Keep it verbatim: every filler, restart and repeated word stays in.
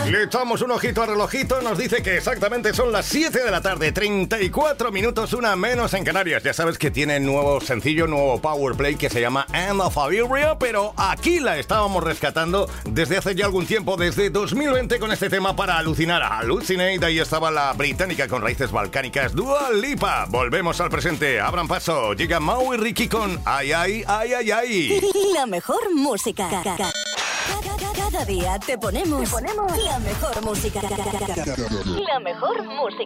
Le echamos un ojito al relojito, nos dice que exactamente son las siete de la tarde, treinta y cuatro minutos, una menos en Canarias. Ya sabes que tiene nuevo sencillo, nuevo Powerplay que se llama End of a Area, pero aquí la estábamos rescatando desde hace ya algún tiempo, desde dos mil veinte, con este tema para alucinar. Hallucinate, ahí estaba la británica con raíces balcánicas, Dua Lipa. Volvemos al presente, abran paso, llega Mau y Ricky con Ay, ay, ay, ay, ay. La mejor música. Cada día te ponemos, te ponemos la mejor música. La mejor música.